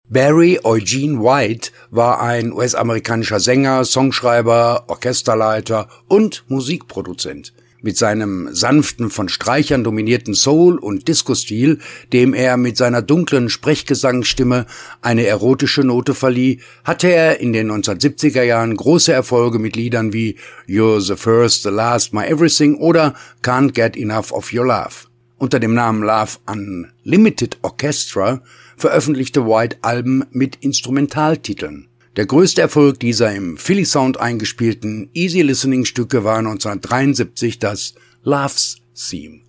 Barry Eugene White war ein US-amerikanischer Sänger, Songschreiber, Orchesterleiter und Musikproduzent. Mit seinem sanften, von Streichern dominierten Soul- und Disco-Stil, dem er mit seiner dunklen Sprechgesangsstimme eine erotische Note verlieh, hatte er in den 1970er Jahren große Erfolge mit Liedern wie You're the First, the Last, My Everything oder Can't Get Enough of Your Love. Unter dem Namen Love Unlimited Orchestra veröffentlichte White Alben mit Instrumentaltiteln. Der größte Erfolg dieser im Philly Sound eingespielten Easy Listening Stücke war 1973 das Love's Theme.